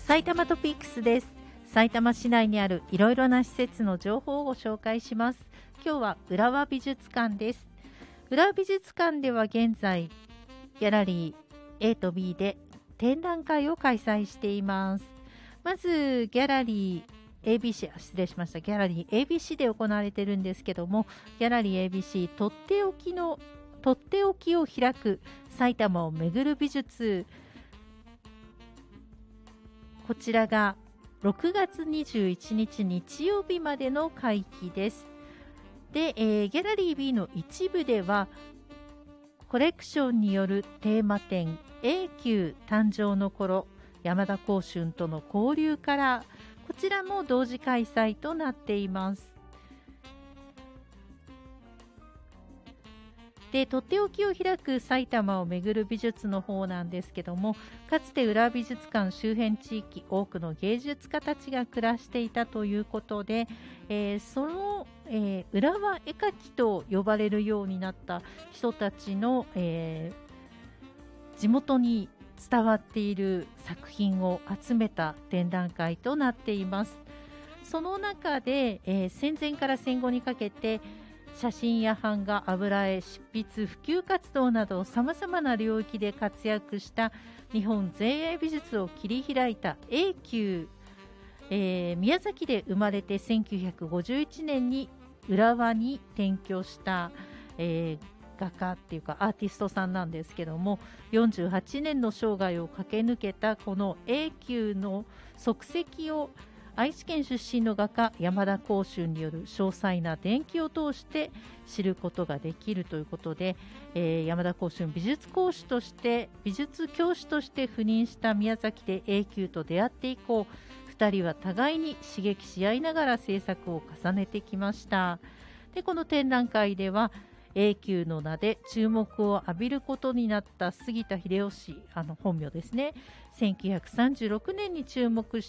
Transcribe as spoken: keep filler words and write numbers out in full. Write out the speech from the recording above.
埼玉トピックスです。埼玉市内にあるいろいろな施設の情報をご紹介します。今日は浦和美術館です。浦和美術館では現在ギャラリー A と B で展覧会を開催しています。まずギャラリー エービーシー、失礼しました。ギャラリー エービーシー で行われているんですけども、ギャラリー エービーシー とっておきのとっておきを開く埼玉をめぐる美術、こちらがろくがつにじゅういちにち日曜日までの会期です。で、えー、ギャラリー B の一部ではコレクションによるテーマ展 A 級誕生の頃、山田光春との交流から、こちらも同時開催となっています。で、とっておきを開く埼玉をめぐる美術の方なんですけども、かつて浦和美術館周辺地域、多くの芸術家たちが暮らしていたということで、えー、その、えー、浦和絵描きと呼ばれるようになった人たちの、えー、地元に伝わっている作品を集めた展覧会となっています。その中で、えー、戦前から戦後にかけて写真や版画、油絵、執筆、普及活動などさまざまな領域で活躍した日本前衛美術を切り開いた A 級、えー、宮崎で生まれてせんきゅうひゃくごじゅういちねんに浦和に転居した、えー、画家っていうかアーティストさんなんですけども、よんじゅうはちねんの生涯を駆け抜けたこの A 級の足跡を愛知県出身の画家山田光春による詳細な伝記を通して知ることができるということで、えー、山田光春美術講師として美術教師として赴任した宮崎で A 級と出会って以降、ふたりは互いに刺激し合いながら制作を重ねてきました。で、この展覧会ではA 級の名で注目を浴びることになった杉田秀吉、あの本名ですね、せんきゅうひゃくさんじゅうろくねんに注目